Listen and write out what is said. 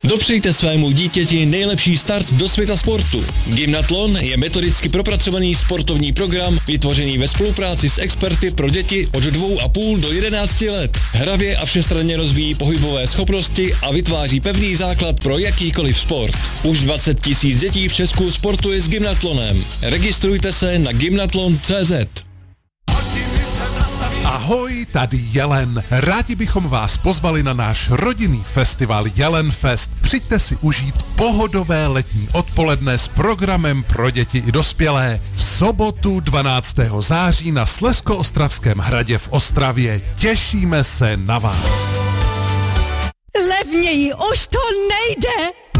Dopřejte svému dítěti nejlepší start do světa sportu. Gymnatlon je metodicky propracovaný sportovní program, vytvořený ve spolupráci s experty pro děti od 2,5 do 11 let. Hravě a všestranně rozvíjí pohybové schopnosti a vytváří pevný základ pro jakýkoliv sport. Už 20 000 dětí v Česku sportuje s gymnatlonem. Registrujte se na gymnatlon.cz. Ahoj, tady Jelen. Rádi bychom vás pozvali na náš rodinný festival Jelenfest. Přijďte si užít pohodové letní odpoledne s programem pro děti i dospělé. V sobotu 12. září na Slezsko-Ostravském hradě v Ostravě. Těšíme se na vás. Levněji už to nejde!